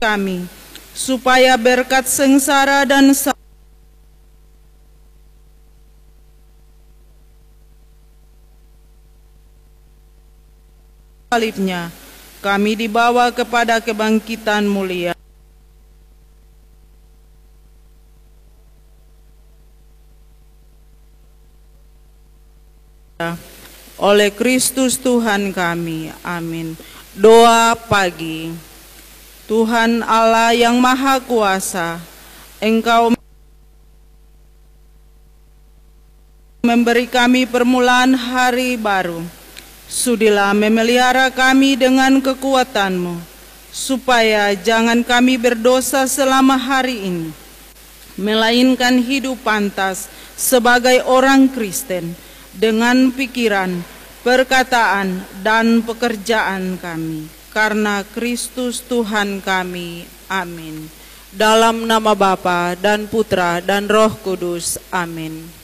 kami, supaya berkat sengsara dan salibnya kami dibawa kepada kebangkitan mulia. Oleh Kristus Tuhan kami. Amin. Doa pagi. Tuhan Allah yang Maha Kuasa, Engkau memberi kami permulaan hari baru. Sudilah memelihara kami dengan kekuatan-Mu, supaya jangan kami berdosa selama hari ini, melainkan hidup pantas sebagai orang Kristen dengan pikiran, perkataan, dan pekerjaan kami. Karena Kristus Tuhan kami. Amin. Dalam nama Bapa dan Putra dan Roh Kudus. Amin.